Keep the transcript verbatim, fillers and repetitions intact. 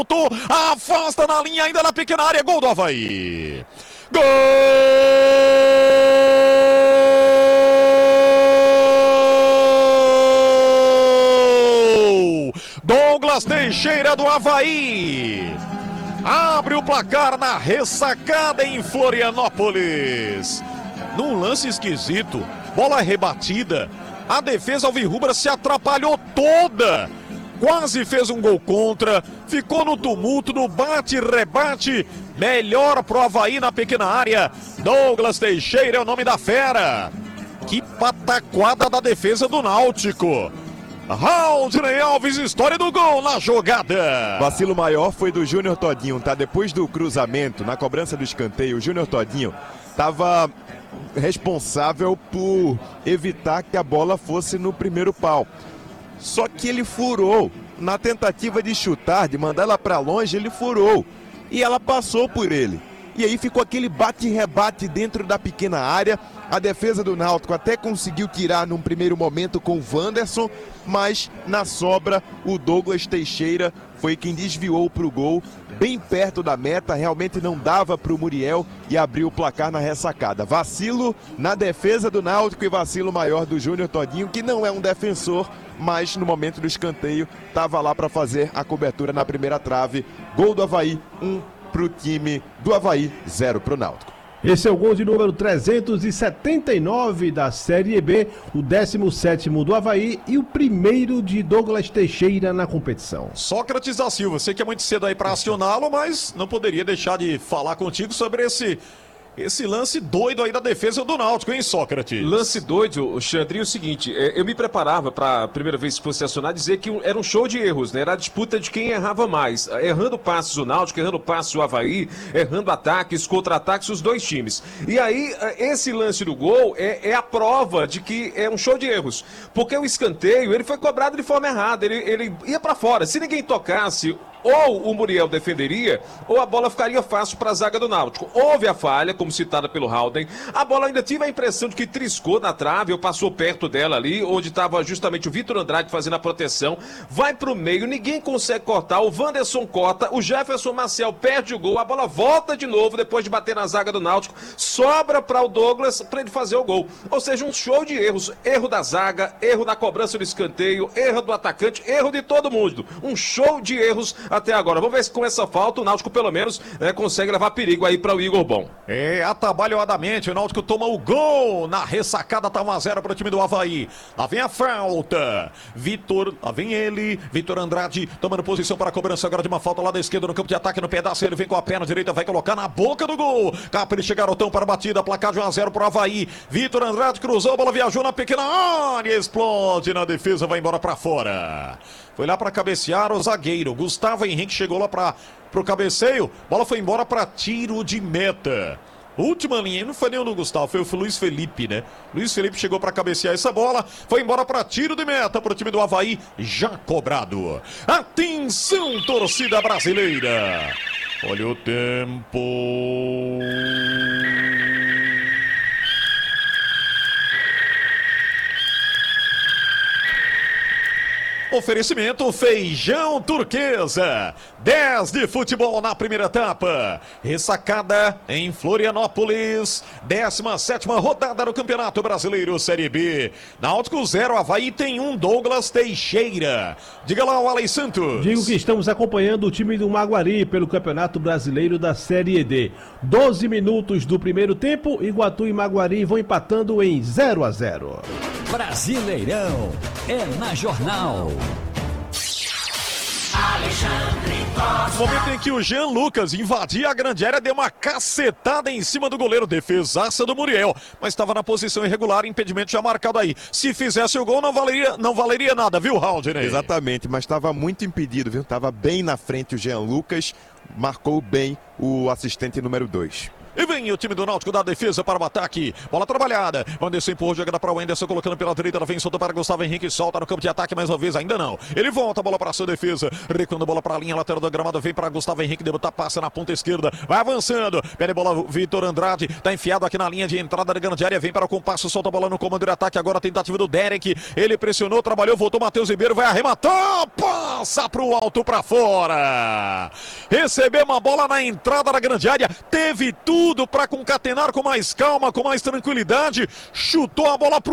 Afasta na linha ainda na pequena área, gol do Avaí. Gol Douglas Teixeira do Avaí. Abre o placar na ressacada em Florianópolis. Num lance esquisito, bola rebatida, a defesa alvirrubra se atrapalhou toda. Quase fez um gol contra, ficou no tumulto, no bate-rebate. Melhor pro Avaí na pequena área. Douglas Teixeira é o nome da fera. Que pataquada da defesa do Náutico. Haldney Alves, história do gol na jogada. Vacilo maior foi do Júnior Todinho, tá? Depois do cruzamento, na cobrança do escanteio, o Júnior Todinho estava responsável por evitar que a bola fosse no primeiro pau. Só que ele furou. Na tentativa de chutar, de mandar ela para longe, ele furou. E ela passou por ele. E aí ficou aquele bate-rebate dentro da pequena área. A defesa do Náutico até conseguiu tirar num primeiro momento com o Wanderson, mas na sobra o Douglas Teixeira foi quem desviou para o gol, bem perto da meta, realmente não dava para o Muriel e abriu o placar na ressacada. Vacilo na defesa do Náutico e vacilo maior do Júnior Todinho, que não é um defensor, mas no momento do escanteio estava lá para fazer a cobertura na primeira trave. Gol do Avaí, um para o time do Avaí, zero para o Náutico. Esse é o gol de número trezentos e setenta e nove da Série B, o décimo sétimo do Avaí e o primeiro de Douglas Teixeira na competição. Sócrates da Silva, sei que é muito cedo aí para acioná-lo, mas não poderia deixar de falar contigo sobre esse... Esse lance doido aí da defesa do Náutico, hein, Sócrates? Lance doido, Xandrinho, é o seguinte, eu me preparava para a primeira vez que fosse acionar, dizer que era um show de erros, né? Era a disputa de quem errava mais. Errando passes o Náutico, errando passes o Avaí, errando ataques, contra-ataques, os dois times. E aí, esse lance do gol é, é a prova de que é um show de erros. Porque o escanteio, ele foi cobrado de forma errada, ele, ele ia para fora. Se ninguém tocasse... ou o Muriel defenderia, ou a bola ficaria fácil para a zaga do Náutico. Houve a falha, como citada pelo Haldney. A bola ainda tive a impressão de que triscou na trave, ou passou perto dela ali, onde estava justamente o Vitor Andrade fazendo a proteção. Vai para o meio, ninguém consegue cortar, o Wanderson corta, o Jefferson Maciel perde o gol, a bola volta de novo depois de bater na zaga do Náutico, sobra para o Douglas para ele fazer o gol. Ou seja, um show de erros. Erro da zaga, erro na cobrança do escanteio, erro do atacante, erro de todo mundo. Um show de erros até agora. Vamos ver se com essa falta o Náutico pelo menos né, consegue levar perigo aí para o Igor Bom. É, atabalhoadamente o Náutico toma o gol na ressacada, tá um a zero para o time do Avaí. Lá vem a falta. Vitor, lá vem ele, Vitor Andrade tomando posição para a cobrança agora de uma falta lá da esquerda no campo de ataque no pedaço. Ele vem com a perna direita, vai colocar na boca do gol. Capricha garotão para a batida, placar de um a zero para o Avaí. Vitor Andrade cruzou, a bola viajou na pequena área, explode na defesa, vai embora para fora. Foi lá para cabecear o zagueiro. Gustavo Henrique chegou lá para o cabeceio. Bola foi embora para tiro de meta. Última linha, não foi nem o do Gustavo, foi o Luiz Felipe, né? Luiz Felipe chegou para cabecear essa bola. Foi embora para tiro de meta para o time do Avaí. Já cobrado. Atenção, torcida brasileira. Olha o tempo. Oferecimento Feijão Turquesa. dez de futebol na primeira etapa. Ressacada em Florianópolis. décima sétima rodada do Campeonato Brasileiro Série B. Náutico zero, Avaí tem um, Douglas Teixeira. Diga lá, o Alex Santos. Digo que estamos acompanhando o time do Maguari pelo Campeonato Brasileiro da Série D. doze minutos do primeiro tempo, Iguatu e Maguari vão empatando em zero a zero. Brasileirão é na Jornal. Alexandre Costa. No momento em que o Jean Lucas invadia a grande área, deu uma cacetada em cima do goleiro, defesaça do Muriel, mas estava na posição irregular, impedimento já marcado aí. Se fizesse o gol, não valeria, não valeria nada, viu, Haldney? Exatamente, mas estava muito impedido, viu? Estava bem na frente o Jean Lucas, marcou bem o assistente número dois. E vem o time do Náutico da defesa para o ataque. Bola trabalhada. Wanderson empurrou, jogada para o Wanderson, colocando pela direita. Ela vem solta para Gustavo Henrique. Solta no campo de ataque mais uma vez. Ainda não. Ele volta a bola para a sua defesa. Recuando a bola para a linha lateral da gramada. Vem para Gustavo Henrique. Debutar, passa na ponta esquerda. Vai avançando. Pede bola, Vitor Andrade. Tá enfiado aqui na linha de entrada da grande área. Vem para o compasso. Solta a bola no comando de ataque. Agora a tentativa do Derek. Ele pressionou, trabalhou, voltou. Matheus Ribeiro vai arrematar. Passa para o alto, para fora. Recebeu uma bola na entrada da grande área. Teve tudo para concatenar com mais calma, com mais tranquilidade. Chutou a bola pro